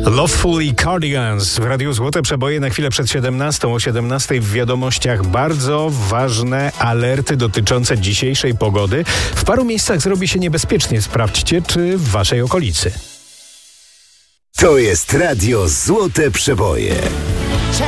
Lovefully Cardigans w Radiu Złote Przeboje na chwilę przed 17. O 17 w wiadomościach bardzo ważne alerty dotyczące dzisiejszej pogody. W paru miejscach zrobi się niebezpiecznie. Sprawdźcie, czy w waszej okolicy. To jest Radio Złote Przeboje.